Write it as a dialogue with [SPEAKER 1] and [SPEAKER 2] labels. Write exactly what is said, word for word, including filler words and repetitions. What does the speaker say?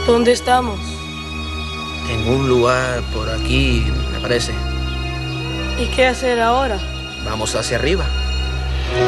[SPEAKER 1] ¿Dónde estamos?
[SPEAKER 2] En un lugar por aquí, me parece.
[SPEAKER 1] ¿Y qué hacer ahora?
[SPEAKER 2] Vamos hacia arriba.